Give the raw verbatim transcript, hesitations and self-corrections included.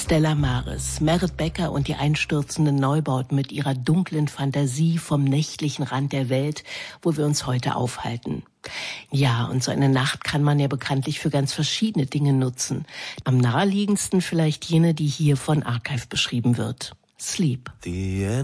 Stella Maris, Merit Becker und die einstürzenden Neubauten mit ihrer dunklen Fantasie vom nächtlichen Rand der Welt, wo wir uns heute aufhalten. Ja, und so eine Nacht kann man ja bekanntlich für ganz verschiedene Dinge nutzen. Am naheliegendsten vielleicht jene, die hier von Archive beschrieben wird. Sleep.